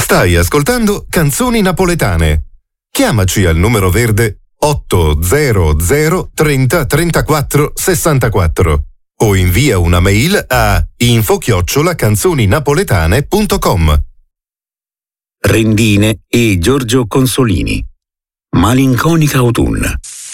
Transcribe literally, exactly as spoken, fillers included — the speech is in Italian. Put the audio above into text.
Stai ascoltando Canzoni Napoletane. Chiamaci al numero verde otto zero zero trenta trentaquattro sessantaquattro o invia una mail a info chiocciola canzoninapoletane punto com. Rendine e Giorgio Consolini. Malinconica autunna.